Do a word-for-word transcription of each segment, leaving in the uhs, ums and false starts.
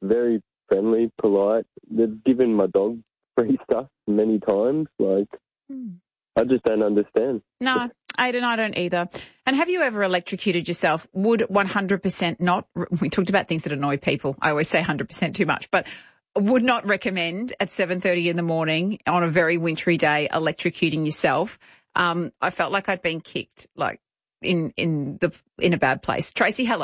very friendly, polite. They've given my dog free stuff many times. Like, mm. I just don't understand. No, Aidan, I don't either. And have you ever electrocuted yourself? Would one hundred percent not, we talked about things that annoy people. I always say one hundred percent too much, but would not recommend at seven thirty in the morning on a very wintry day electrocuting yourself. Um, I felt like I'd been kicked, like in, in the, in a bad place. Tracy, hello.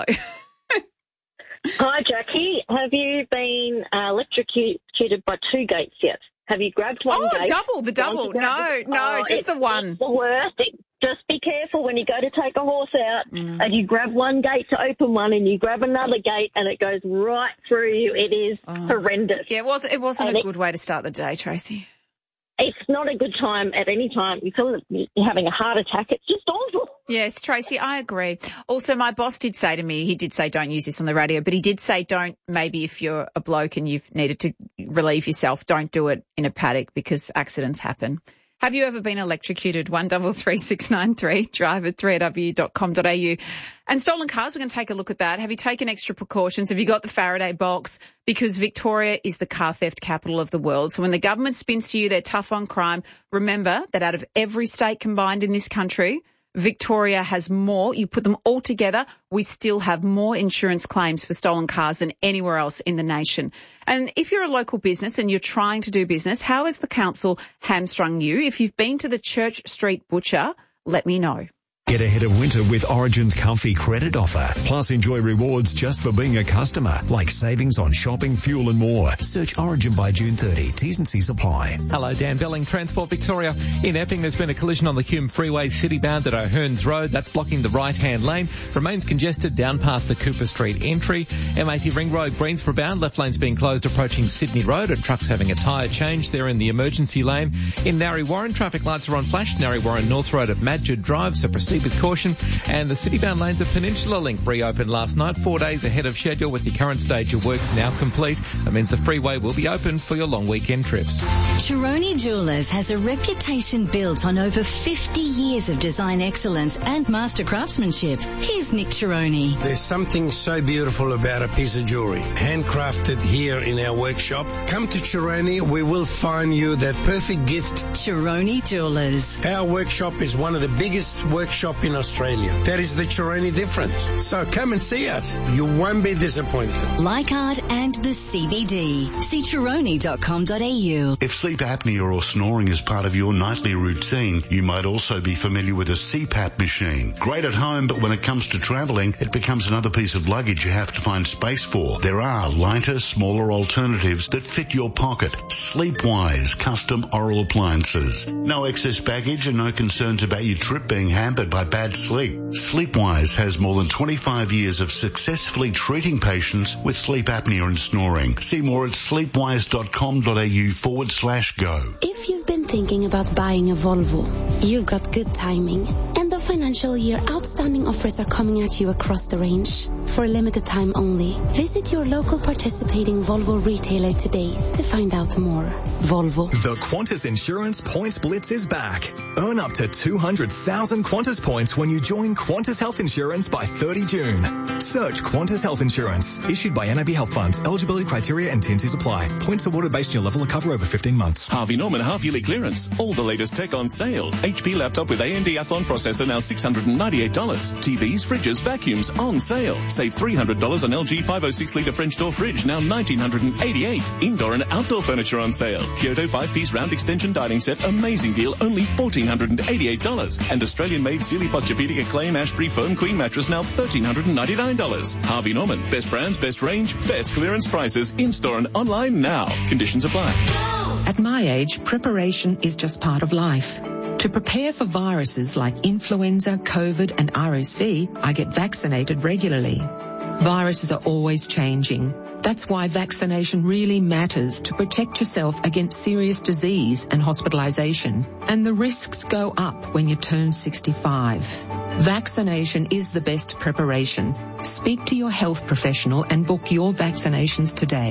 Hi, Jackie. Have you been uh, electrocuted by two gates yet? Have you grabbed one oh, gate? Oh, double, the double. No, no, oh, just the one. It's the worst. It, just be careful when you go to take a horse out mm. and you grab one gate to open one and you grab another gate and it goes right through you. It is oh. horrendous. Yeah, it wasn't, it wasn't and a it, good way to start the day, Tracy. It's not a good time at any time. You feel like you're having a heart attack. It's just awful. Yes, Tracy, I agree. Also, my boss did say to me, he did say don't use this on the radio, but he did say don't, maybe if you're a bloke and you've needed to relieve yourself, don't do it in a paddock because accidents happen. Have you ever been electrocuted? one three three six nine three, drive at three a w dot com dot a u. And stolen cars, we're going to take a look at that. Have you taken extra precautions? Have you got the Faraday box? Because Victoria is the car theft capital of the world. So when the government spins to you, they're tough on crime. Remember that out of every state combined in this country, Victoria has more. You put them all together, we still have more insurance claims for stolen cars than anywhere else in the nation. And if you're a local business and you're trying to do business, how has the council hamstrung you? If you've been to the Church Street Butcher, let me know. Get ahead of winter with Origin's comfy credit offer. Plus enjoy rewards just for being a customer, like savings on shopping, fuel and more. Search Origin by June thirtieth. T's and C's apply. Hello, Dan Belling, Transport Victoria. In Epping, there's been a collision on the Hume Freeway citybound at O'Hearns Road. That's blocking the right-hand lane. Remains congested down past the Cooper Street entry. M eighty Ring Road, Greensboro bound. Left lane's being closed approaching Sydney Road and trucks having a tyre change. They're in the emergency lane. In Narre Warren, traffic lights are on flash. Narre Warren North Road at Madgett Drive, so proceed with caution. And the citybound lanes of Peninsula Link reopened last night, four days ahead of schedule with the current stage of works now complete. That means the freeway will be open for your long weekend trips. Chironi Jewellers has a reputation built on over fifty years of design excellence and master craftsmanship. Here's Nick Chironi. There's something so beautiful about a piece of jewellery, handcrafted here in our workshop. Come to Chironi, we will find you that perfect gift. Chironi Jewellers. Our workshop is one of the biggest workshops in Australia. That is the Chironi difference. So come and see us. You won't be disappointed. Leichhardt and the C B D. See chironi dot com dot a u. If sleep apnea or snoring is part of your nightly routine, you might also be familiar with a C PAP machine. Great at home, but when it comes to travelling, it becomes another piece of luggage you have to find space for. There are lighter, smaller alternatives that fit your pocket. Sleepwise custom oral appliances. No excess baggage and no concerns about your trip being hampered by bad sleep. Sleepwise has more than twenty-five years of successfully treating patients with sleep apnea and snoring. See more at sleepwise dot com dot a u forward slash go. If you've been thinking about buying a Volvo, you've got good timing. End of financial year outstanding offers are coming at you across the range. For a limited time only, visit your local participating Volvo retailer today to find out more. Volvo. The Qantas Insurance Points Blitz is back. Earn up to two hundred thousand Qantas points when you join Qantas Health Insurance by thirty June. Search Qantas Health Insurance. Issued by N A B Health Funds. Eligibility criteria and T and Cs apply. Points awarded based on your level of cover over fifteen months. Harvey Norman half-yearly clearance. All the latest tech on sale. H P laptop with A M D Athlon processor now six hundred ninety-eight dollars. T Vs, fridges, vacuums on sale. Save three hundred dollars on L G five oh six litre French door fridge, now one thousand nine hundred eighty-eight dollars. Indoor and outdoor furniture on sale. Kyoto five-piece round extension dining set, amazing deal, only one thousand four hundred eighty-eight dollars. And Australian-made Sealy Posturepedic Acclaim Ashbury Foam Queen mattress, now one thousand three hundred ninety-nine dollars. Harvey Norman, best brands, best range, best clearance prices, in-store and online now. Conditions apply. At my age, preparation is just part of life. To prepare for viruses like influenza, COVID and R S V, I get vaccinated regularly. Viruses are always changing. That's why vaccination really matters to protect yourself against serious disease and hospitalization. And the risks go up when you turn sixty-five. Vaccination is the best preparation. Speak to your health professional and book your vaccinations today.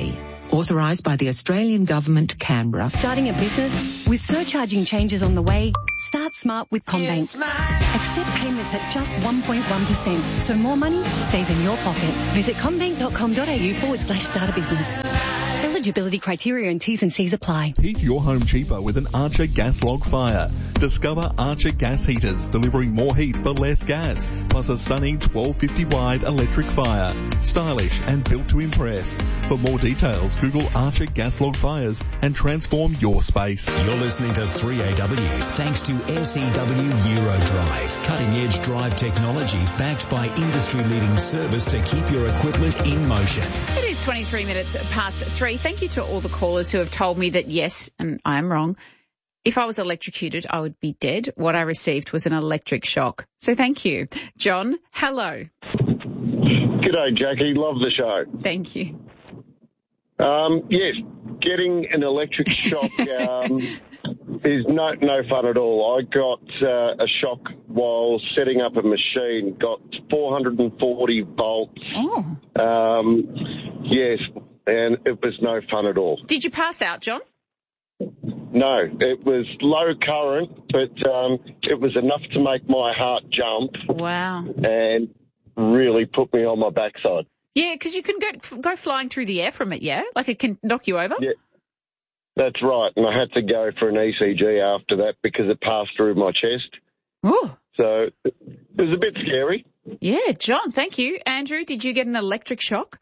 Authorised by the Australian Government, Canberra. Starting a business? With surcharging changes on the way, start smart with CommBank. Accept payments at just one point one percent, so more money stays in your pocket. Visit commbank.com.au forward slash start a business. Eligibility criteria and T's and C's apply. Heat your home cheaper with an Archer gas log fire. Discover Archer gas heaters delivering more heat for less gas, plus a stunning twelve fifty wide electric fire. Stylish and built to impress. For more details, Google Archer gas log fires and transform your space. You're listening to three A W thanks to S E W Eurodrive. Cutting edge drive technology backed by industry leading service to keep your equipment in motion. It is twenty-three minutes past three. Thank you to all the callers who have told me that yes, and I am wrong, if I was electrocuted, I would be dead. What I received was an electric shock. So thank you. John, hello. G'day, Jackie. Love the show. Thank you. Um, yes, getting an electric shock um, is no no fun at all. I got uh, a shock while setting up a machine, got four hundred forty volts. Oh. Um, yes, and it was no fun at all. Did you pass out, John? No, it was low current, but um, it was enough to make my heart jump. Wow. And really put me on my backside. Yeah, because you can go go flying through the air from it, yeah? Like it can knock you over? Yeah, that's right. And I had to go for an E C G after that because it passed through my chest. Oh. So it was a bit scary. Yeah, John, thank you. Andrew, did you get an electric shock?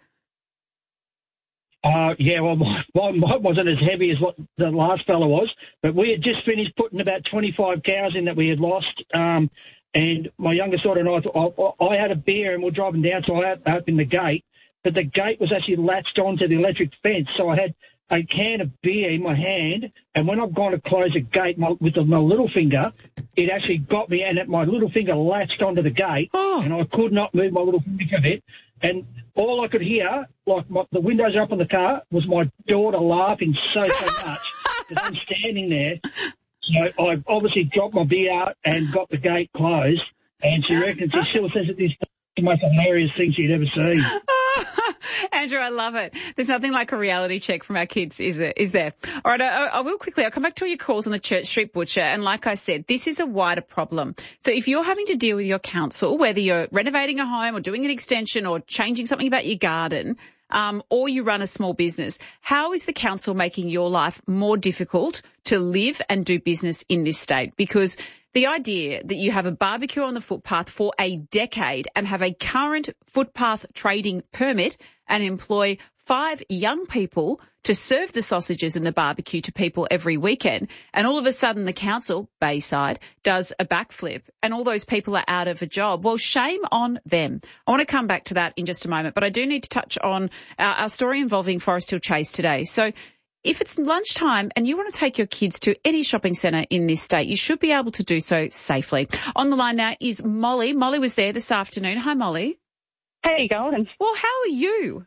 Uh, yeah, well, my, mine wasn't as heavy as what the last fella was, but we had just finished putting about twenty-five cows in that we had lost, um, and my youngest daughter and I, I, I had a beer and we we're driving down, so I opened the gate, but the gate was actually latched onto the electric fence, so I had a can of beer in my hand, and when I've gone to close a gate my, with my little finger, it actually got me, and my little finger latched onto the gate, oh. and I could not move my little finger from it. And all I could hear, like my, the windows up on the car, was my daughter laughing so, so much that I'm standing there. So I obviously dropped my beer out and got the gate closed. And she reckons, she still says it is the most hilarious thing she'd ever seen. Andrew, I love it. There's nothing like a reality check from our kids, is there? Is there? All right, I, I will quickly, I'll come back to all your calls on the Church Street Butcher. And like I said, this is a wider problem. So if you're having to deal with your council, whether you're renovating a home or doing an extension or changing something about your garden, um, or you run a small business, how is the council making your life more difficult to live and do business in this state? Because the idea that you have a barbecue on the footpath for a decade and have a current footpath trading permit and employ five young people to serve the sausages and the barbecue to people every weekend, and all of a sudden the council, Bayside, does a backflip and all those people are out of a job. Well, shame on them. I want to come back to that in just a moment, but I do need to touch on our, our story involving Forest Hill Chase today. So if it's lunchtime and you want to take your kids to any shopping centre in this state, you should be able to do so safely. On the line now is Molly. Molly was there this afternoon. Hi, Molly. How you going? Well, how are you?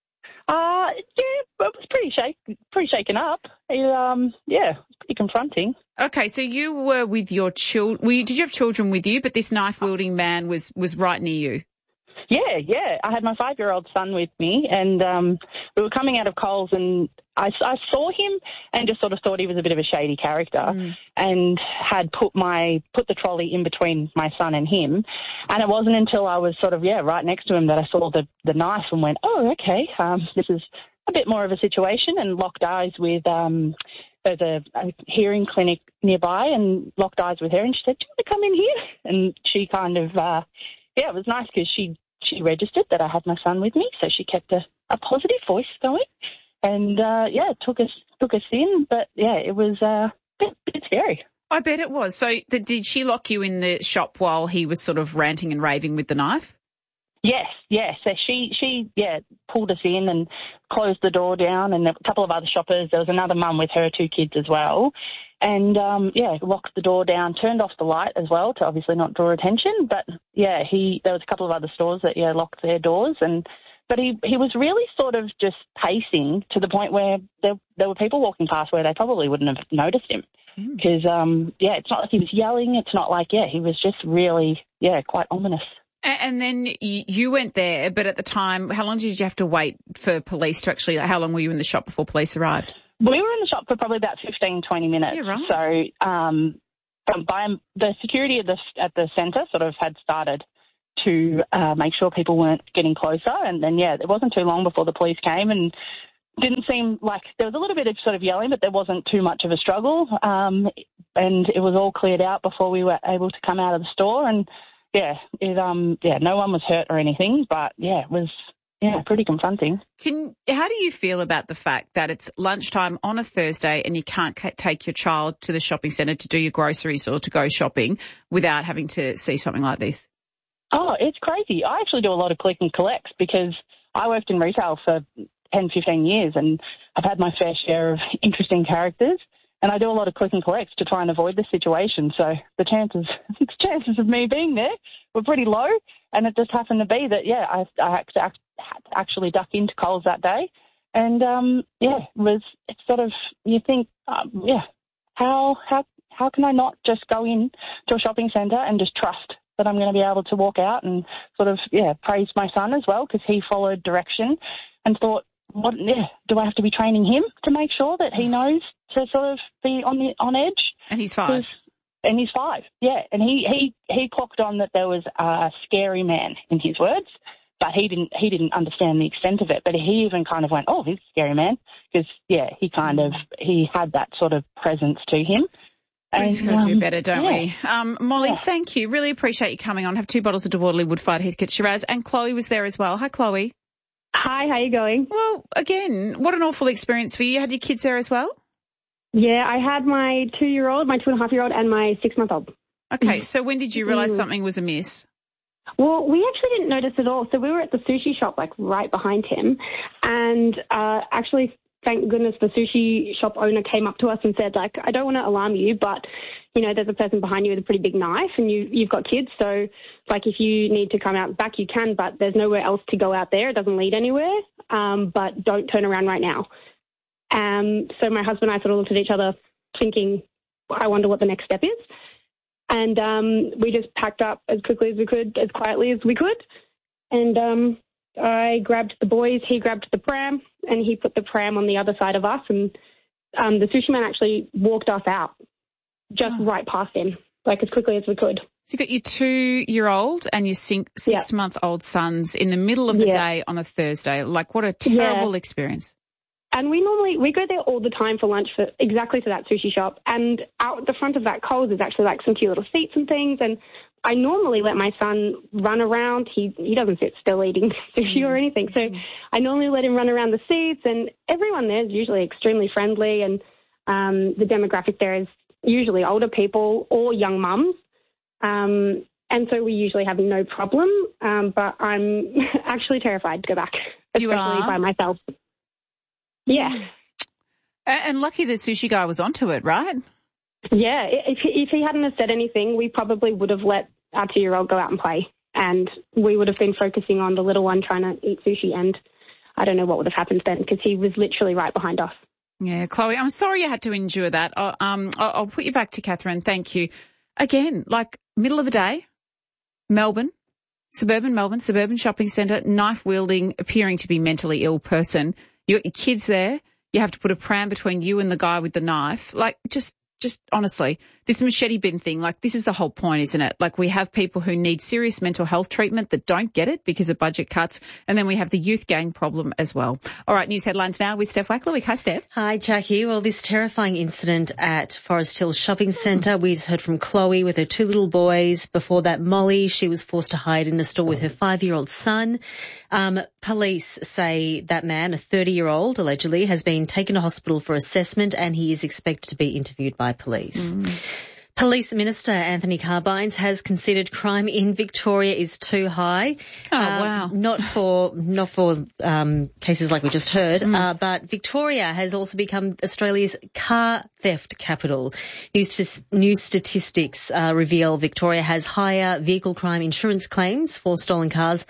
Uh, yeah, it was pretty shake, pretty shaken up. It, um, yeah, it was pretty confronting. Okay, so you were with your children. Did you have children with you? But this knife-wielding man was was right near you. Yeah, yeah. I had my five-year-old son with me, and um, we were coming out of Coles, and I, I saw him and just sort of thought he was a bit of a shady character, mm. and had put my put the trolley in between my son and him. And it wasn't until I was sort of, yeah, right next to him that I saw the, the knife and went, oh, okay, um, this is a bit more of a situation, and locked eyes with um, there's a, a hearing clinic nearby, and locked eyes with her, and she said, do you want to come in here? And she kind of, uh, yeah, it was nice because she She registered that I had my son with me, so she kept a, a positive voice going, and uh, yeah, took us took us in. But yeah, it was uh, a bit, bit scary. I bet it was. So the, did she lock you in the shop while he was sort of ranting and raving with the knife? Yes, yes. So she she yeah pulled us in and closed the door down, and a couple of other shoppers. There was another mum with her two kids as well. And, um, yeah, locked the door down, turned off the light as well to obviously not draw attention. But, yeah, he there was a couple of other stores that, yeah, locked their doors. and But he, he was really sort of just pacing to the point where there, there were people walking past where they probably wouldn't have noticed him. Because, mm. um, yeah, it's not like he was yelling. It's not like, yeah, he was just really, yeah, quite ominous. And then you went there, but at the time, how long did you have to wait for police to actually, how long were you in the shop before police arrived? We were in the shop for probably about fifteen, twenty minutes. Yeah, right. So um, by the security at the, at the centre sort of had started to uh, make sure people weren't getting closer. And then, yeah, it wasn't too long before the police came and didn't seem like there was a little bit of sort of yelling, but there wasn't too much of a struggle. Um, and it was all cleared out before we were able to come out of the store. And Yeah, it um yeah, no one was hurt or anything, but yeah, it was yeah, pretty confronting. Can how do you feel about the fact that it's lunchtime on a Thursday and you can't ca- take your child to the shopping centre to do your groceries or to go shopping without having to see something like this? Oh, it's crazy. I actually do a lot of click and collects because I worked in retail for ten, fifteen years and I've had my fair share of interesting characters. And I do a lot of click and collects to try and avoid this situation. So the chances the chances of me being there were pretty low. And it just happened to be that, yeah, I, I had to actually duck into Coles that day. And, um, yeah, it was it's sort of, you think, um, yeah, how, how, how can I not just go in to a shopping centre and just trust that I'm going to be able to walk out and sort of, yeah, praise my son as well because he followed direction and thought, what, yeah, do I have to be training him to make sure that he knows to sort of be on the on edge? And he's five. And he's five, yeah. And he, he, he clocked on that there was a scary man in his words, but he didn't he didn't understand the extent of it. But he even kind of went, oh, he's a scary man, because yeah, he kind of he had that sort of presence to him. We just got to um, do better, don't yeah. we? Um, Molly, Yeah. thank you. Really appreciate you coming on. Have two bottles of Dewaterley Woodfire Heathcote Shiraz, and Chloe was there as well. Hi, Chloe. Hi, how you going? Well, again, what an awful experience for you. You had your kids there as well? Yeah, I had my two-year-old, my two-and-a-half-year-old, and my six-month-old. Okay, so when did you realise Mm. something was amiss? Well, we actually didn't notice at all. So we were at the sushi shop, like, right behind him. And uh, actually, thank goodness, the sushi shop owner came up to us and said, like, I don't want to alarm you, but, you know, there's a person behind you with a pretty big knife and you, you've got kids. So, like, if you need to come out back, you can, but there's nowhere else to go out there. It doesn't lead anywhere. Um, but don't turn around right now. Um, so my husband and I sort of looked at each other thinking, I wonder what the next step is. And um, we just packed up as quickly as we could, as quietly as we could. And um, I grabbed the boys, he grabbed the pram, and he put the pram on the other side of us. And um, the sushi man actually walked us out, just Oh. right past him, like as quickly as we could. So you got your two-year-old and your six- six-month-old sons in the middle of the Yeah. day on a Thursday. Like, what a terrible experience. And we normally, we go there all the time for lunch for exactly for that sushi shop. And out the front of that Coles is actually like some cute little seats and things. And I normally let my son run around. He he doesn't sit still eating sushi or anything. So I normally let him run around the seats, and everyone there is usually extremely friendly. And um, the demographic there is usually older people or young mums. Um, and so we usually have no problem. Um, but I'm actually terrified to go back, You especially are? by myself. Yeah. A- And lucky the sushi guy was onto it, right? Yeah, if he, if he hadn't have said anything, we probably would have let our two-year-old go out and play, and we would have been focusing on the little one trying to eat sushi, and I don't know what would have happened then because he was literally right behind us. Yeah, Chloe, I'm sorry you had to endure that. I'll, um, I'll, I'll put you back to Catherine. Thank you. Again, like middle of the day, Melbourne, suburban Melbourne, suburban shopping centre, knife-wielding, appearing to be mentally ill person. You got your kids there. You have to put a pram between you and the guy with the knife. Like, just, just honestly, this machete bin thing, like, this is the whole point, isn't it? Like, we have people who need serious mental health treatment that don't get it because of budget cuts. And then we have the youth gang problem as well. All right, news headlines now with Steph Wacklowick. Hi, Steph. Hi, Jackie. Well, this terrifying incident at Forest Hill Shopping Centre. We just heard from Chloe with her two little boys. Before that, Molly, she was forced to hide in a store with her five-year-old son. Um, police say that man, a thirty-year-old, allegedly, has been taken to hospital for assessment and he is expected to be interviewed by police. Mm. Police Minister Anthony Carbines has considered crime in Victoria is too high. Oh, um, wow. Not for, not for, um, cases like we just heard, mm. uh, but Victoria has also become Australia's car theft capital. New, st- new statistics, uh, reveal Victoria has higher vehicle crime insurance claims for stolen cars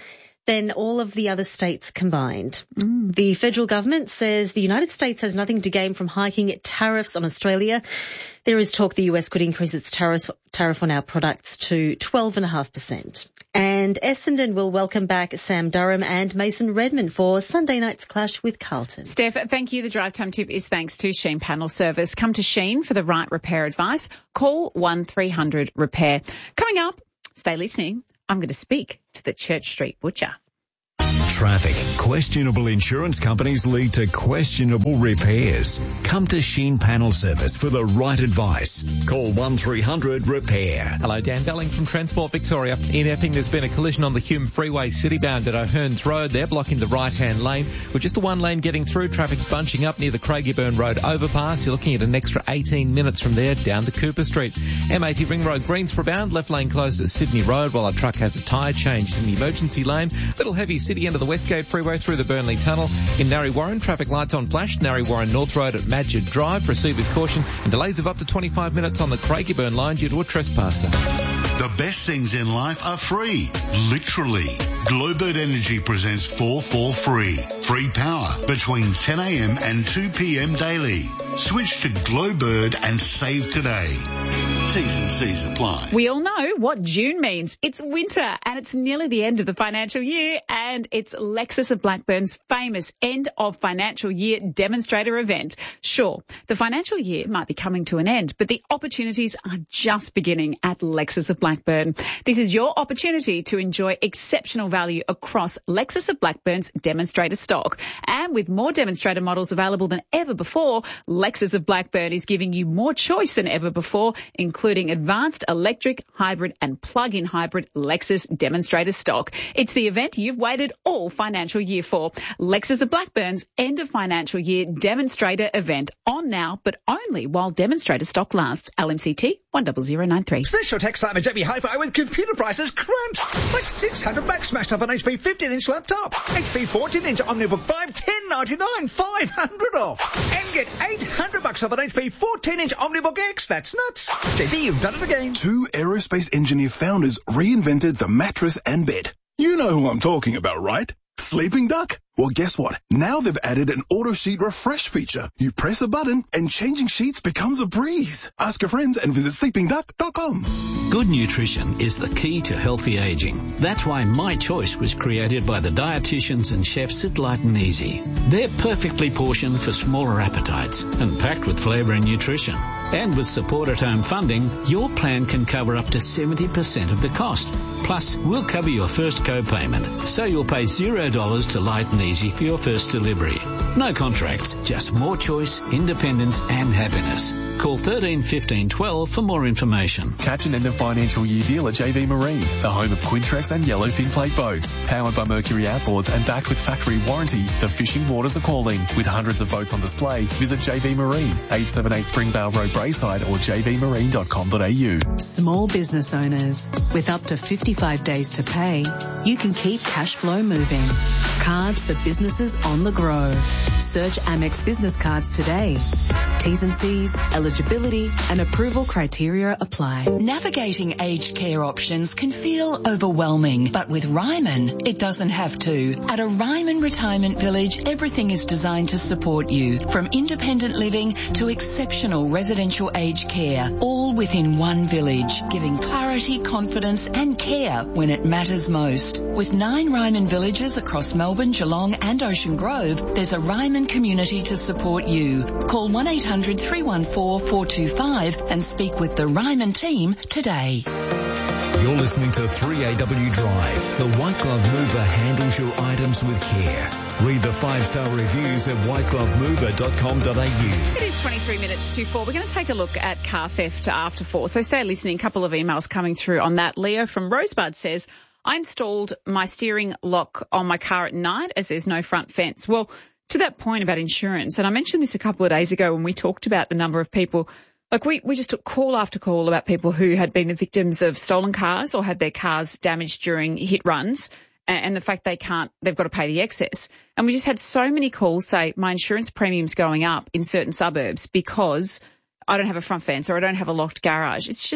than all of the other states combined. Mm. The federal government says the United States has nothing to gain from hiking tariffs on Australia. There is talk the U S could increase its tariff, tariff on our products to twelve point five percent. And Essendon will welcome back Sam Durham and Mason Redman for Sunday night's clash with Carlton. Steph, thank you. The Drive Time tip is thanks to Sheen Panel Service. Come to Sheen for the right repair advice. Call one three hundred repair. Coming up, stay listening. I'm going to speak to the Church Street Butcher. Traffic. Questionable insurance companies lead to questionable repairs. Come to Sheen Panel Service for the right advice. Call one three hundred repair. Hello, Dan Belling from Transport Victoria. In Epping, there's been a collision on the Hume Freeway citybound at O'Hearns Road. They're blocking the right-hand lane. With just the one lane getting through, traffic's bunching up near the Craigieburn Road overpass. You're looking at an extra eighteen minutes from there down to Cooper Street. M eighty Ring Road, Greensboro bound. Left lane closed at Sydney Road while a truck has a tyre change in the emergency lane. Little heavy city end of the Westgate Freeway through the Burnley Tunnel. In Narre Warren, traffic lights on flash. Narre Warren North Road at Madgett Drive. Proceed with caution and delays of up to twenty-five minutes on the Craigieburn line due to a trespasser. The best things in life are free. Literally. Glowbird Energy presents four four Free. Free power between ten a.m. and two p.m. daily. Switch to Glowbird and save today. T's and C's apply. We all know what June means. It's winter and it's nearly the end of the financial year, and it's Lexus of Blackburn's famous end of financial year demonstrator event. Sure, the financial year might be coming to an end, but the opportunities are just beginning at Lexus of Blackburn. This is your opportunity to enjoy exceptional value across Lexus of Blackburn's demonstrator stock. And with more demonstrator models available than ever before, Lexus of Blackburn is giving you more choice than ever before, including advanced electric, hybrid and plug-in hybrid Lexus demonstrator stock. It's the event you've waited all financial year for. Lexus of Blackburn's end of financial year demonstrator event, on now but only while demonstrator stock lasts. L M C T one zero zero nine three. Special tax time at J B Hi-Fi with computer prices crunched. Like six hundred bucks smashed up on H P fifteen inch laptop. H P fourteen inch Omnibook five, ten ninety-nine, five hundred off. And get eight hundred bucks off an H P fourteen inch Omnibook X. That's nuts. J B, you've done it again. Two aerospace engineer founders reinvented the mattress and bed. You know who I'm talking about, right? Sleeping Duck? Well, guess what? Now they've added an auto sheet refresh feature. You press a button and changing sheets becomes a breeze. Ask your friends and visit sleeping duck dot com. Good nutrition is the key to healthy aging. That's why My Choice was created by the dietitians and chefs at Light and Easy. They're perfectly portioned for smaller appetites and packed with flavour and nutrition. And with support at home funding, your plan can cover up to seventy percent of the cost. Plus, we'll cover your first co-payment, so you'll pay zero dollars to Light and Easy for your first delivery. No contracts, just more choice, independence and happiness. Call thirteen fifteen twelve for more information. Catch an end of financial year deal at J V Marine, the home of Quintrex and Yellowfin plate boats. Powered by Mercury outboards and backed with factory warranty, the fishing waters are calling. With hundreds of boats on display, visit J V Marine, eight seventy-eight Springvale Road, Braeside or j v marine dot com dot a u. Small business owners, with up to fifty-five days to pay, you can keep cash flow moving. Cards for businesses on the go. Search Amex Business Cards today. T's and C's, eligibility and approval criteria apply. Navigating aged care options can feel overwhelming, but with Ryman, it doesn't have to. At a Ryman Retirement Village, everything is designed to support you, from independent living to exceptional residential aged care, all within one village, giving clarity, confidence and care when it matters most. With nine Ryman villages across Melbourne, Geelong and Ocean Grove, there's a Ryman community to support you. Call one eight hundred three one four four two five and speak with the Ryman team today. You're listening to three A W Drive. The White Glove Mover handles your items with care. Read the five-star reviews at white glove mover dot com dot a u. It is twenty-three minutes to four. We're going to take a look at car theft after four. So stay listening. A couple of emails coming through on that. Leah from Rosebud says, I installed my steering lock on my car at night as there's no front fence. Well, to that point about insurance, and I mentioned this a couple of days ago when we talked about the number of people, like we, we just took call after call about people who had been the victims of stolen cars or had their cars damaged during hit runs, and, and the fact they can't, they've got to pay the excess. And we just had so many calls say my insurance premium's going up in certain suburbs because I don't have a front fence or I don't have a locked garage. It's just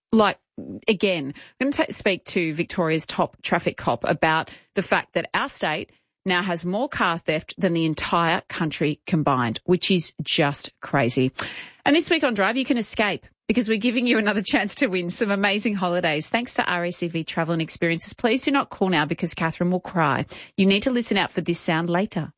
like, again, I'm going to speak to Victoria's top traffic cop about the fact that our state now has more car theft than the entire country combined, which is just crazy. And this week on Drive, you can escape because we're giving you another chance to win some amazing holidays thanks to R A C V Travel and Experiences. Please do not call now because Catherine will cry. You need to listen out for this sound later.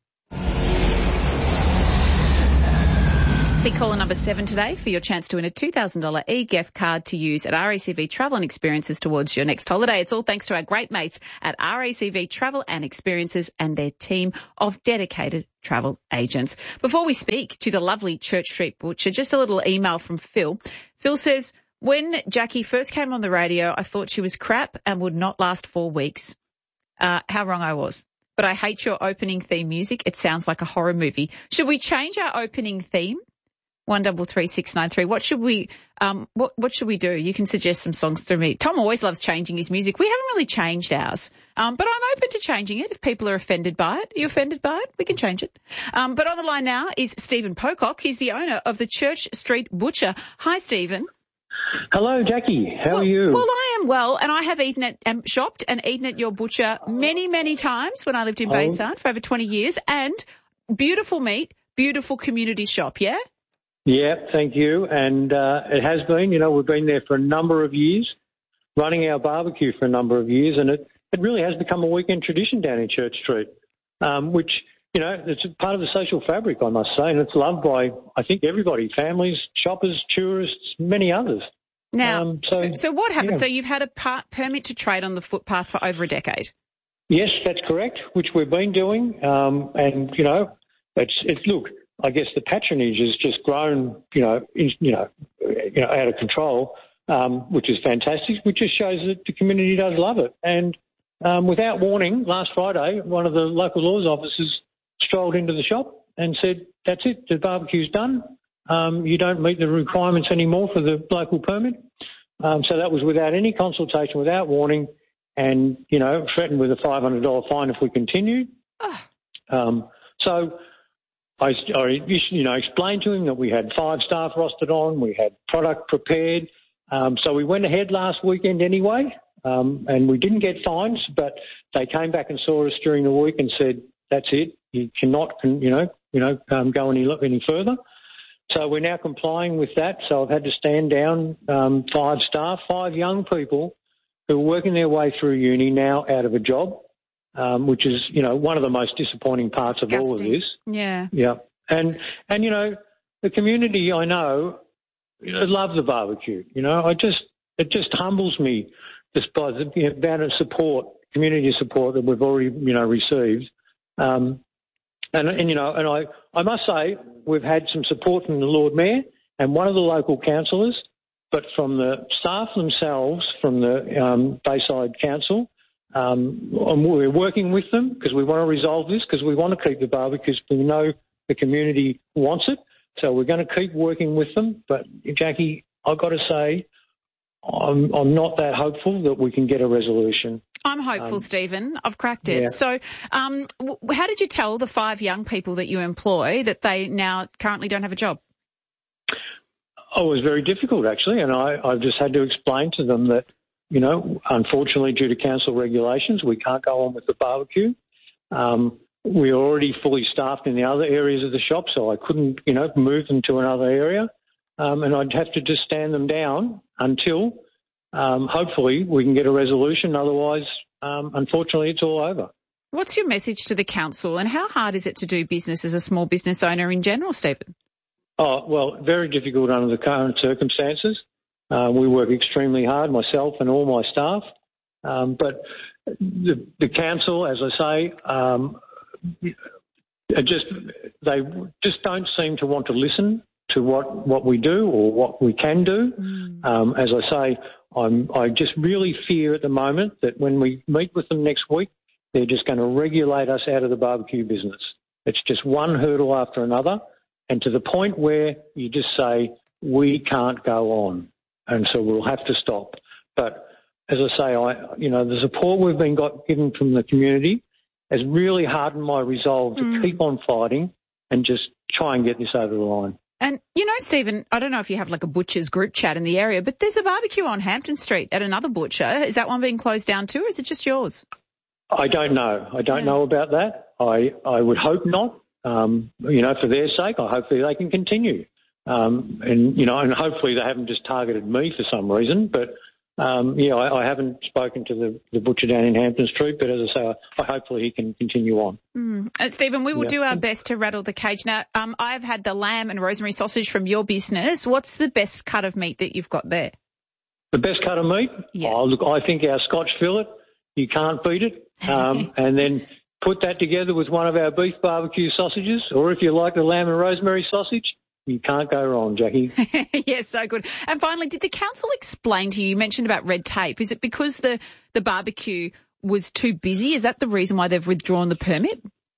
Be caller number seven today for your chance to win a two thousand dollars e-gift card to use at R A C V Travel and Experiences towards your next holiday. It's all thanks to our great mates at R A C V Travel and Experiences and their team of dedicated travel agents. Before we speak to the lovely Church Street Butcher, just a little email from Phil. Phil says, when Jackie first came on the radio, I thought she was crap and would not last four weeks. Uh, how wrong I was. But I hate your opening theme music. It sounds like a horror movie. Should we change our opening theme? One double three six nine three. What should we, um, what, what should we do? You can suggest some songs through me. Tom always loves changing his music. We haven't really changed ours. Um, but I'm open to changing it if people are offended by it. Are you offended by it? We can change it. Um, but on the line now is Stephen Pocock. He's the owner of the Church Street Butcher. Hi, Stephen. Hello, Jackie. How well, are you? Well, I am well, and I have eaten at, um, shopped and eaten at your butcher many, many times when I lived in oh. Bayside for over twenty years. And beautiful meat, beautiful community shop, yeah? Yeah, thank you. And uh, it has been, you know, we've been there for a number of years, running our barbecue for a number of years, and it, it really has become a weekend tradition down in Church Street, um, which, you know, it's a part of the social fabric, I must say, and it's loved by, I think, everybody, families, shoppers, tourists, many others. Now, um, so, so, so what happened? Yeah. So you've had a par- permit to trade on the footpath for over a decade? Yes, that's correct, which we've been doing, um, and, you know, it's, it's look, I guess the patronage has just grown, you know, in, you know, you know, out of control, um, which is fantastic, which just shows that the community does love it. And um, without warning, last Friday, one of the local laws officers strolled into the shop and said, that's it, the barbecue's done. Um, you don't meet the requirements anymore for the local permit. Um, so that was without any consultation, without warning, and, you know, threatened with a five hundred dollars fine if we continued. Oh. Um, so... I, I, you know, explained to him that we had five staff rostered on, we had product prepared. Um, so we went ahead last weekend anyway, um, and we didn't get fines, but they came back and saw us during the week and said, that's it, you cannot, you know, you know, um, go any, any further. So we're now complying with that. So I've had to stand down um, five staff, five young people who are working their way through uni now out of a job. Um, which is, you know, one of the most disappointing parts Disgusting. of all of this. Yeah. Yeah. And, and, you know, the community I know you know, love the barbecue. You know, I just, it just humbles me despite the you know, amount of support, community support that we've already, you know, received. Um, and, and, you know, and I, I must say we've had some support from the Lord Mayor and one of the local councillors, but from the staff themselves, from the um, Bayside Council. Um, and we're working with them because we want to resolve this because we want to keep the barbecue because we know the community wants it. So we're going to keep working with them. But, Jackie, I've got to say I'm, I'm not that hopeful that we can get a resolution. I'm hopeful, um, Stephen. I've cracked it. Yeah. So um, w- how did you tell the five young people that you employ that they now currently don't have a job? Oh, it was very difficult, actually, and I, I've just had to explain to them that, you know, unfortunately, due to council regulations, we can't go on with the barbecue. Um, we're already fully staffed in the other areas of the shop, so I couldn't, you know, move them to another area. Um, and I'd have to just stand them down until, um, hopefully, we can get a resolution. Otherwise, um, unfortunately, it's all over. What's your message to the council, and how hard is it to do business as a small business owner in general, Stephen? Oh, well, very difficult under the current circumstances. Uh, we work extremely hard, myself and all my staff. Um, but the, the council, as I say, um, just they just don't seem to want to listen to what, what we do or what we can do. Mm. Um, as I say, I'm, I just really fear at the moment that when we meet with them next week, they're just going to regulate us out of the barbecue business. It's just one hurdle after another, and to the point where you just say, we can't go on. And so we'll have to stop. But as I say, I, you know, the support we've been got given from the community has really hardened my resolve to mm. keep on fighting and just try and get this over the line. And, you know, Stephen, I don't know if you have like a butcher's group chat in the area, but there's a barbecue on Hampton Street at another butcher. Is that one being closed down too, or is it just yours? I don't know. I don't yeah. know about that. I, I would hope not. Um, you know, for their sake, I hopefully they can continue. Um, and, you know, and hopefully they haven't just targeted me for some reason. But, um, yeah, I, I haven't spoken to the, the butcher down in Hampton Street, but as I say, I, I hopefully he can continue on. Mm. Uh, Stephen, we will yeah. do our best to rattle the cage. Now, um, I've had the lamb and rosemary sausage from your business. What's the best cut of meat that you've got there? The best cut of meat? Yeah. Oh, look, I think our Scotch fillet, you can't beat it. Um, and then put that together with one of our beef barbecue sausages, or if you like the lamb and rosemary sausage, you can't go wrong, Jackie. Yes, so good. And finally, did the council explain to you, you mentioned about red tape, is it because the, the barbecue was too busy? Is that the reason why they've withdrawn the permit?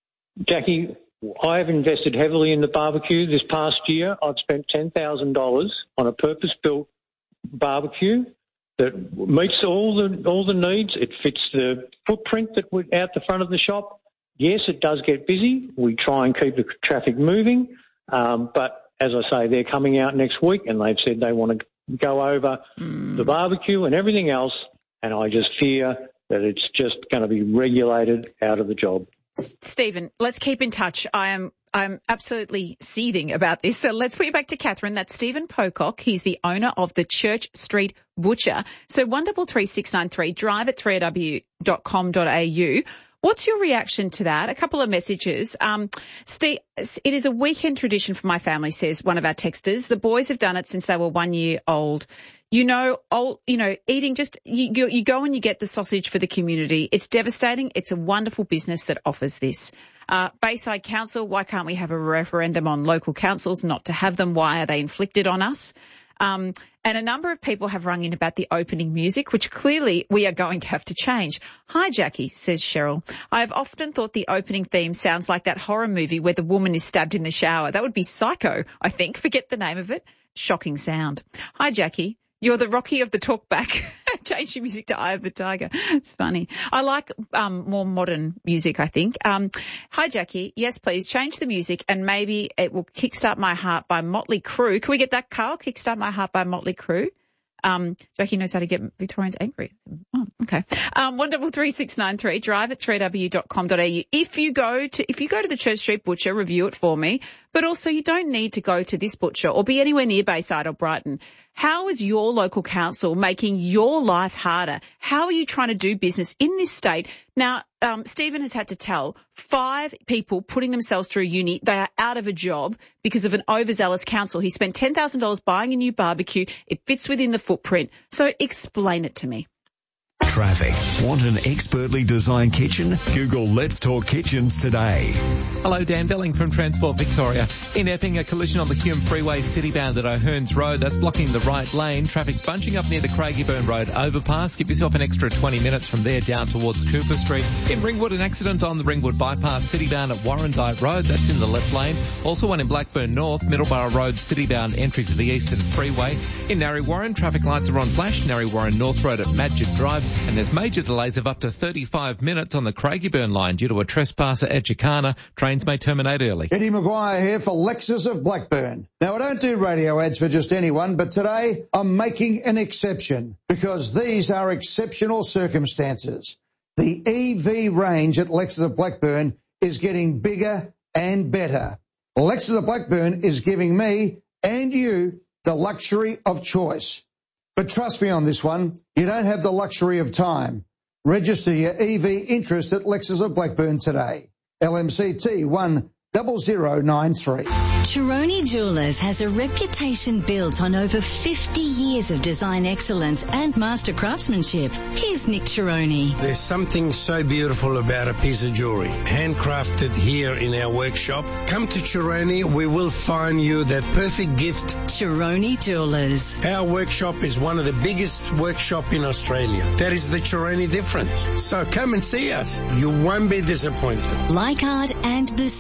Jackie, I have invested heavily in the barbecue this past year. I've spent ten thousand dollars on a purpose-built barbecue that meets all the all the needs. It fits the footprint that we're out the front of the shop. Yes, it does get busy. We try and keep the traffic moving. Um, but as I say, they're coming out next week and they've said they want to go over mm. the barbecue and everything else. And I just fear that it's just going to be regulated out of the job. Stephen, let's keep in touch. I am I'm absolutely seething about this. So let's put you back to Catherine. That's Stephen Pocock. He's the owner of the Church Street Butcher. So one double three six nine three, drive at three a w dot com dot a u. What's your reaction to that? A couple of messages. Um, Steve, it is a weekend tradition for my family, says one of our texters. The boys have done it since they were one year old. You know, old, you know, eating just, you, you, you go and you get the sausage for the community. It's devastating. It's a wonderful business that offers this. Uh, Bayside Council, why can't we have a referendum on local councils not to have them? Why are they inflicted on us? Um, and a number of people have rung in about the opening music, which clearly we are going to have to change. Hi, Jackie, says Cheryl. I have often thought the opening theme sounds like that horror movie where the woman is stabbed in the shower. That would be Psycho, I think. Forget the name of it. Shocking sound. Hi, Jackie. You're the Rocky of the talkback. Change your music to Eye of the Tiger. It's funny. I like um, more modern music, I think. Um, hi, Jackie. Yes, please change the music and maybe it will Kickstart My Heart by Motley Crue. Can we get that, Carl? Kickstart My Heart by Motley Crue. Um, Jackie knows how to get Victorians angry. Oh, okay. Um, one double three six nine three. Drive at three a w dot com dot a u. If you go to, if you go to the Church Street Butcher, review it for me. But also you don't need to go to this butcher or be anywhere near Bayside or Brighton. How is your local council making your life harder? How are you trying to do business in this state? Now, um, Stephen has had to tell five people putting themselves through uni they are out of a job because of an overzealous council. He spent ten thousand dollars buying a new barbecue. It fits within the footprint. So explain it to me. Traffic. Want an expertly designed kitchen? Google Let's Talk Kitchens today. Hello, Dan Belling from Transport Victoria. In Epping, a collision on the Hume Freeway citybound at O'Hearns Road. That's blocking the right lane. Traffic bunching up near the Craigieburn Road overpass. Give yourself an extra twenty minutes from there down towards Cooper Street. In Ringwood, an accident on the Ringwood bypass citybound at Warrandyte Road. That's in the left lane. Also one in Blackburn North, Middleborough Road citybound entry to the Eastern Freeway. In Narre Warren, traffic lights are on flash. Narre Warren North Road at Madgett Drive. And there's major delays of up to thirty-five minutes on the Craigieburn line due to a trespasser at Jacana. Trains may terminate early. Eddie Maguire here for Lexus of Blackburn. Now, I don't do radio ads for just anyone, but today I'm making an exception because these are exceptional circumstances. The E V range at Lexus of Blackburn is getting bigger and better. Lexus of Blackburn is giving me and you the luxury of choice. But trust me on this one, you don't have the luxury of time. Register your E V interest at Lexus of Blackburn today. L M C T one zero zero nine three. Chironi Jewellers has a reputation built on over fifty years of design excellence and master craftsmanship. Here's Nick Chironi. There's something so beautiful about a piece of jewellery, handcrafted here in our workshop. Come to Chironi, we will find you that perfect gift. Chironi Jewellers. Our workshop is one of the biggest workshops in Australia. That is the Chironi difference. So come and see us. You won't be disappointed. Leichhardt and the C B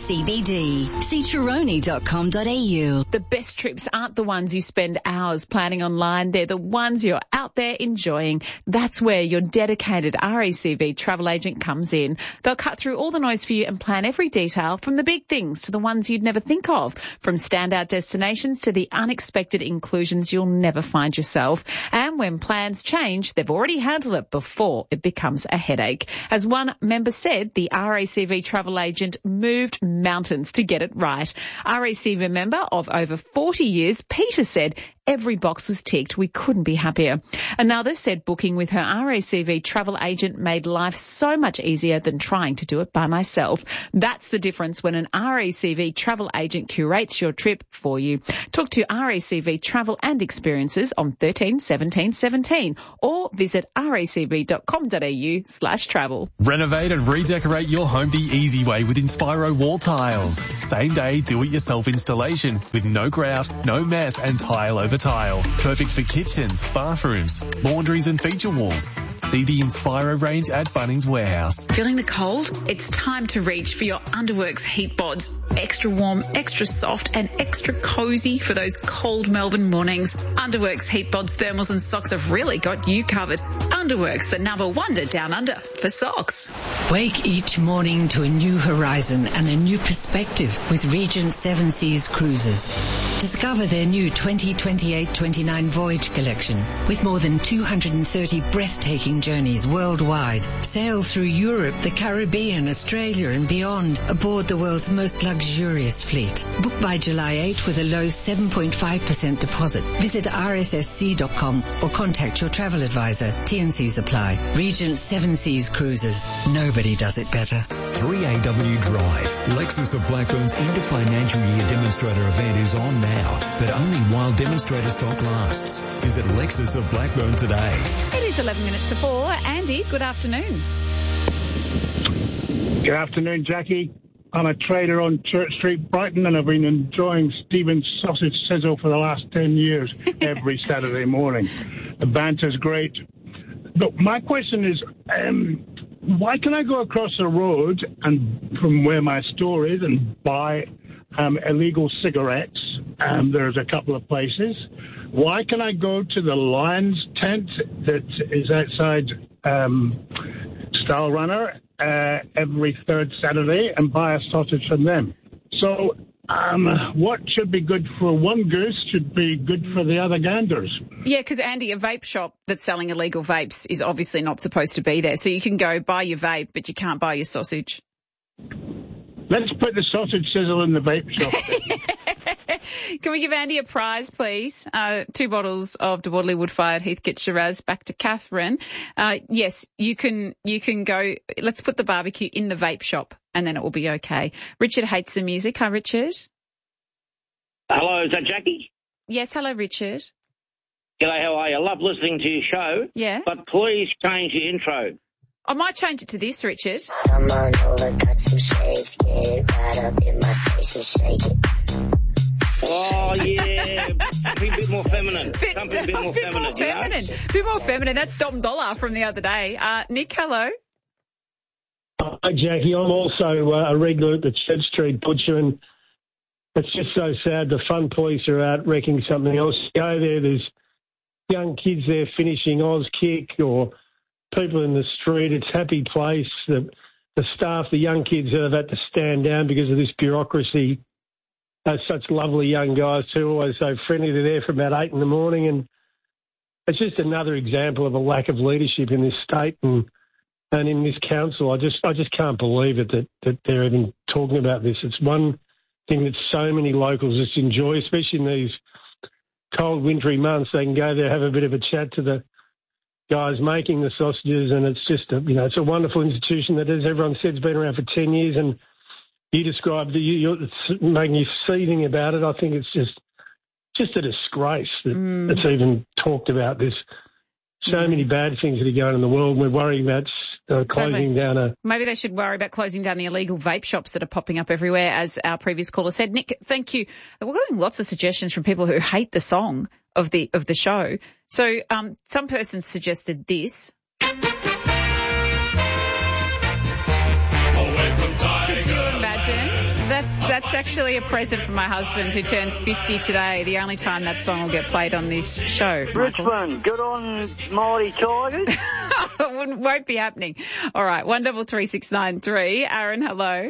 D. See tironi dot com dot a u. The best trips aren't the ones you spend hours planning online. They're the ones you're out there enjoying. That's where your dedicated R A C V travel agent comes in. They'll cut through all the noise for you and plan every detail, from the big things to the ones you'd never think of, from standout destinations to the unexpected inclusions you'll never find yourself. And when plans change, they've already handled it before it becomes a headache. As one member said, the R A C V travel agent moved mountains to get it right. R A C V member of over forty years, Peter said every box was ticked. We couldn't be happier. Another said booking with her R A C V travel agent made life so much easier than trying to do it by myself. That's the difference when an R A C V travel agent curates your trip for you. Talk to R A C V Travel and Experiences on thirteen seventeen seventeen or visit racv dot com dot a u slash travel. Renovate and redecorate your home the easy way with Inspiro wall tiles. Same day do-it-yourself installation with no grout, no mess and tile over tile. Perfect for kitchens, bathrooms, laundries and feature walls. See the Inspiro range at Bunnings Warehouse. Feeling the cold? It's time to reach for your Underworks heat bods. Extra warm, extra soft and extra cozy for those cold Melbourne mornings. Underworks heat bods, thermals and socks have really got you covered. Underworks, the number wonder down under for socks. Wake each morning to a new horizon and a new perspective with Regent Seven Seas Cruises. Discover their new twenty twenty-eight twenty-nine Voyage collection with more than two hundred thirty breathtaking journeys worldwide. Sail through Europe, the Caribbean, Australia and beyond aboard the world's most luxurious fleet. Book by July eighth with a low seven point five percent deposit. Visit r s s c dot com or contact your travel advisor. T and Cs apply. Regent Seven Seas Cruises. Nobody does it better. three A W Drive. Lexus of Blackburn's end of financial year demonstrator event is on now, but only while demonstrator stock lasts. Visit Lexus of Blackburn today. It is eleven minutes to four. Andy, good afternoon. Good afternoon, Jackie. I'm a trader on Church Street, Brighton, and I've been enjoying Stephen's sausage sizzle for the last ten years every Saturday morning. The banter's great. Look, my question is, um, why can I go across the road and from where my store is and buy um, illegal cigarettes? Um, there's a couple of places. Why can I go to the Lions tent that is outside um, Style Runner uh, every third Saturday and buy a sausage from them? So um, what should be good for one goose should be good for the other ganders. Yeah, because, Andy, a vape shop that's selling illegal vapes is obviously not supposed to be there. So you can go buy your vape, but you can't buy your sausage. Let's put the sausage sizzle in the vape shop. Can we give Andy a prize, please? Uh, two bottles of De Wadley Wood-Fired Heathcote Shiraz. Back to Catherine. Uh, yes, you can, you can go, let's put the barbecue in the vape shop and then it will be okay. Richard hates the music. Hi, Richard. Hello, is that Jackie? Yes, hello, Richard. G'day, how are you? I love listening to your show. Yeah. But please change your intro. I might change it to this, Richard. Come on over, cut some shapes, get it right up in my space and shake it. Oh, yeah. Be a bit more feminine. Bit, Something a bit more bit feminine. More feminine. You know? bit more feminine. That's Dom Dollar from the other day. Uh, Nick, hello. Hi, Jackie. I'm also uh, a regular at the Church Street Butcher, and it's just so sad. The fun police are out wrecking something else. You go there, there's young kids there finishing Oz Kick or people in the street. It's a happy place. The, the staff, the young kids that have had to stand down because of this bureaucracy. They're such lovely young guys too, always so friendly. They're there from about eight in the morning, and it's just another example of a lack of leadership in this state and and in this council. I just I just can't believe it that, that they're even talking about this. It's one thing that so many locals just enjoy, especially in these cold, wintry months. They can go there, have a bit of a chat to the guys making the sausages, and it's just a, you know, it's a wonderful institution that, as everyone said, has been around for ten years, and you described it, you, you're it's making you seething about it. I think it's just just a disgrace that mm. it's even talked about this. So mm. many bad things that are going on in the world. We're worrying about uh, closing totally. down a... Maybe they should worry about closing down the illegal vape shops that are popping up everywhere, as our previous caller said. Nick, thank you. We're getting lots of suggestions from people who hate the song of the of the show. So um, some person suggested this. Away from Tiger. Imagine. That's that's actually a present from my husband who turns fifty today. The only time that song will get played on this show. Richmond, good on Mighty Tigers. It won't be happening. All right, one double three six nine three. Aaron, hello.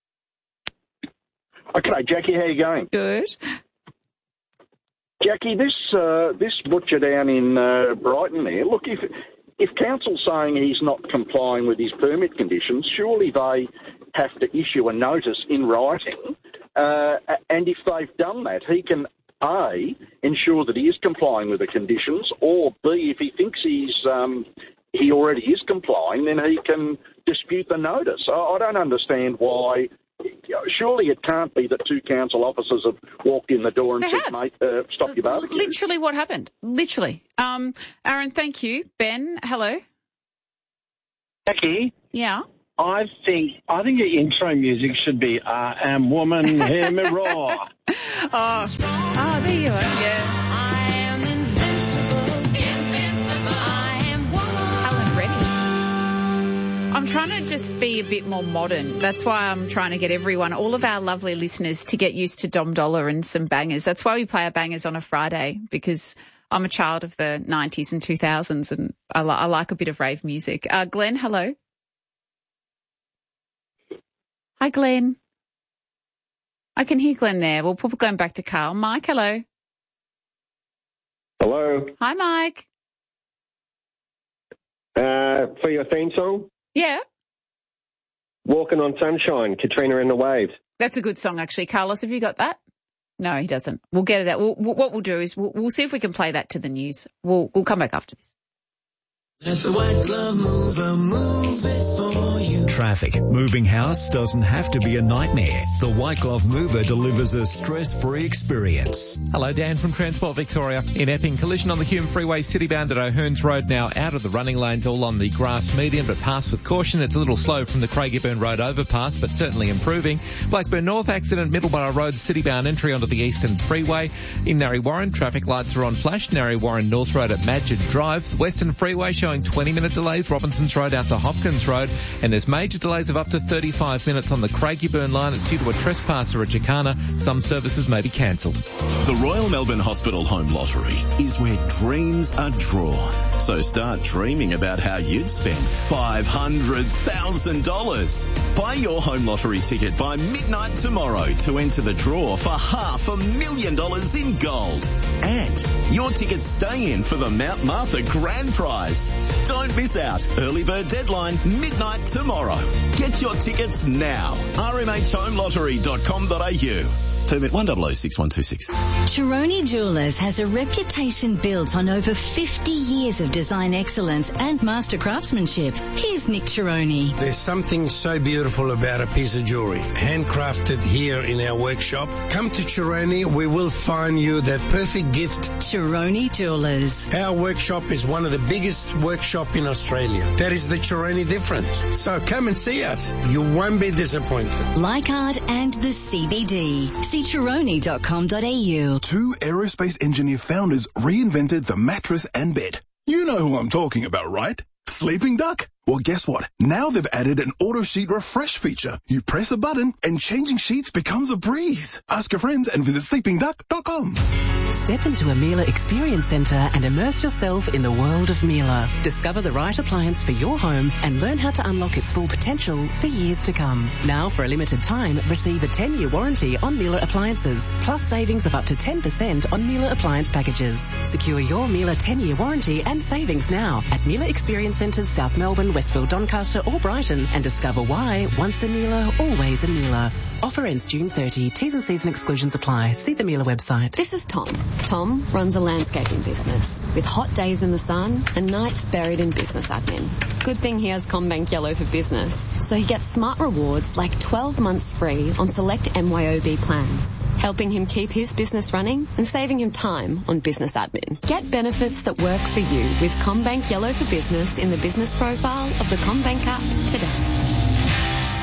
Okay, Jackie, how you going? Good. Jackie, this uh, this butcher down in uh, Brighton there, look, if if council's saying he's not complying with his permit conditions, surely they have to issue a notice in writing, uh, and if they've done that, he can, A, ensure that he is complying with the conditions, or B, if he thinks he's um, he already is complying, then he can dispute the notice. I, I don't understand why. Surely it can't be that two council officers have walked in the door and they said, have. mate, uh, stop your barbecue. Literally what happened. Literally. Um, Aaron, thank you. Ben, hello. Jackie? Yeah? I think I think your intro music should be I Am Woman, Hear Me Roar. Oh, oh, there you are, yeah. I am invincible, invincible, I am woman. Alan Reddy. I'm trying to just be a bit more modern. That's why I'm trying to get everyone, all of our lovely listeners, to get used to Dom Dollar and some bangers. That's why we play our bangers on a Friday, because I'm a child of the nineties and two thousands and I, li- I like a bit of rave music. Uh, Glenn, hello. Hi, Glenn. I can hear Glenn there. We'll put Glenn back to Carl. Mike, hello. Hello. Hi, Mike. Uh, for your theme song? Yeah. Walking on Sunshine, Katrina and the Waves. That's a good song, actually. Carlos, have you got that? No, he doesn't. We'll get it out. We'll, what we'll do is we'll, we'll see if we can play that to the news. We'll, we'll come back after this. Let the white glove mover move it for you. Traffic. Moving house doesn't have to be a nightmare. The White Glove Mover delivers a stress-free experience. Hello, Dan from Transport Victoria. In Epping, collision on the Hume Freeway citybound at O'Hearns Road, now out of the running lanes, all on the grass median, but pass with caution. It's a little slow from the Craigieburn Road overpass, but certainly improving. Blackburn North accident, Middleborough Road citybound entry onto the Eastern Freeway. In Narre Warren, traffic lights are on flash. Narre Warren North Road at Madgett Drive. Western Freeway showing twenty minute delays, Robinsons Road out to Hopkins Road, and there's major delays of up to thirty-five minutes on the Craigieburn line. It's due to a trespasser at Jacana. Some services may be cancelled. The Royal Melbourne Hospital Home Lottery is where dreams are drawn. So start dreaming about how you'd spend five hundred thousand dollars. Buy your home lottery ticket by midnight tomorrow to enter the draw for half a million dollars in gold. And your tickets stay in for the Mount Martha Grand Prize. Don't miss out. Early bird deadline, midnight tomorrow. Get your tickets now. r m h home lottery dot com dot a u. Permit one zero zero six one two six. Chironi Jewellers has a reputation built on over fifty years of design excellence and master craftsmanship. Here's Nick Chironi. There's something so beautiful about a piece of jewellery, handcrafted here in our workshop. Come to Chironi, we will find you that perfect gift. Chironi Jewellers. Our workshop is one of the biggest workshops in Australia. That is the Chironi difference. So come and see us. You won't be disappointed. Leichhardt and the C B D. See chironi dot com dot a u. Two aerospace engineer founders reinvented the mattress and bed. You know who I'm talking about, right? Sleeping Duck? Well, guess what? Now they've added an auto sheet refresh feature. You press a button and changing sheets becomes a breeze. Ask your friends and visit sleeping duck dot com. Step into a Miele Experience Centre and immerse yourself in the world of Miele. Discover the right appliance for your home and learn how to unlock its full potential for years to come. Now, for a limited time, receive a ten year warranty on Miele appliances, plus savings of up to ten percent on Miele appliance packages. Secure your Miele ten year warranty and savings now at Miele Experience Centres, South Melbourne, Westfield, Doncaster or Brighton, and discover why once a Miele, always a Miele. Offer ends June thirtieth. T's and C's and exclusions apply. See the Miele website. This is Tom. Tom runs a landscaping business with hot days in the sun and nights buried in business admin. Good thing he has CommBank Yellow for Business, so he gets smart rewards like twelve months free on select M Y O B plans, helping him keep his business running and saving him time on business admin. Get benefits that work for you with CommBank Yellow for Business in the business profile of the CommBank app today.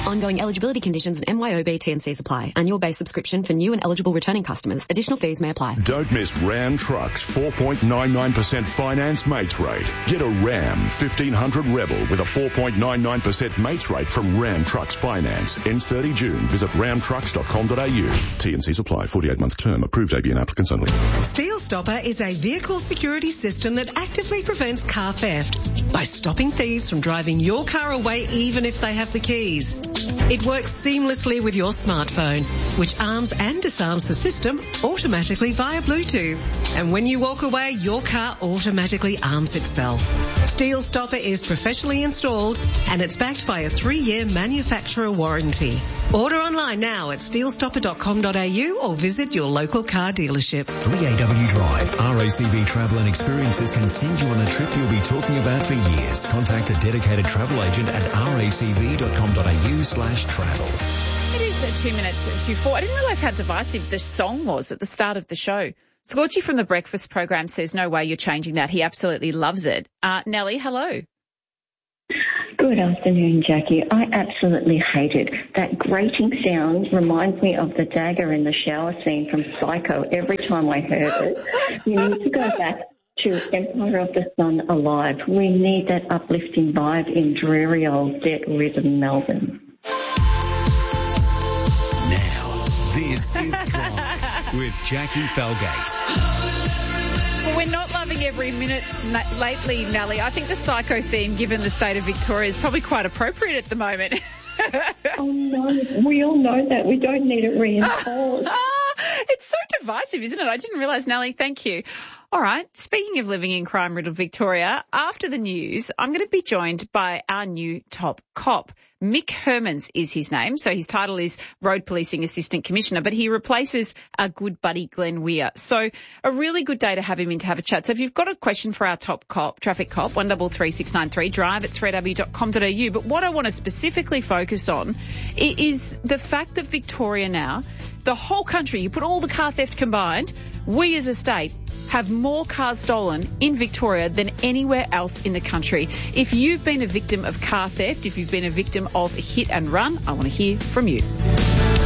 Ongoing eligibility conditions and M Y O B T and Cs apply. Annual base subscription for new and eligible returning customers. Additional fees may apply. Don't miss Ram Trucks four point nine nine percent finance mates rate. Get a Ram fifteen hundred Rebel with a four point nine nine percent mates rate from Ram Trucks Finance. Ends thirty June. Visit ram trucks dot com dot a u. T and Cs apply. forty-eight month term. Approved A B N applicants only. Steel Stopper is a vehicle security system that actively prevents car theft by stopping thieves from driving your car away even if they have the keys. It works seamlessly with your smartphone, which arms and disarms the system automatically via Bluetooth. And when you walk away, your car automatically arms itself. Steel Stopper is professionally installed and it's backed by a three-year manufacturer warranty. Order online now at steel stopper dot com dot a u or visit your local car dealership. three A W Drive. R A C V Travel and Experiences can send you on a trip you'll be talking about for years. Contact a dedicated travel agent at racv dot com dot a u slash travel. It is two minutes to four. I didn't realise how divisive the song was at the start of the show. Scorchy from the Breakfast Program says, no way you're changing that. He absolutely loves it. Uh, Nellie, hello. Good afternoon, Jackie. I absolutely hate it. That grating sound reminds me of the dagger in the shower scene from Psycho every time I heard it. You need to go back to Empire of the Sun Alive. We need that uplifting vibe in dreary old debt-ridden Melbourne. Now, this is Drive with Jackie Falgate. Well, we're not loving every minute na- lately, Nellie. I think the Psycho theme, given the state of Victoria, is probably quite appropriate at the moment. Oh, no. We all know that. We don't need it reinforced. It's so divisive, isn't it? I didn't realise, Nellie. Thank you. All right. Speaking of living in crime-riddled Victoria, after the news, I'm going to be joined by our new top cop. Mick Hermans is his name. So his title is Road Policing Assistant Commissioner, but he replaces our good buddy Glenn Weir. So a really good day to have him in to have a chat. So if you've got a question for our top cop, traffic cop, one double three six nine three, drive at three w dot com dot a u. But what I want to specifically focus on is the fact that Victoria now, the whole country, you put all the car theft combined, we as a state have more cars stolen in Victoria than anywhere else in the country. If you've been a victim of car theft, if you've been a victim of hit and run, I want to hear from you.